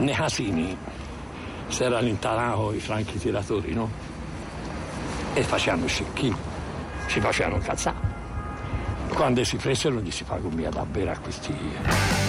nei casini si era allontanati i franchi tiratori, no? E facevano scecchini, si facevano cazzare. Quando si presero gli si pagò via da bere a questi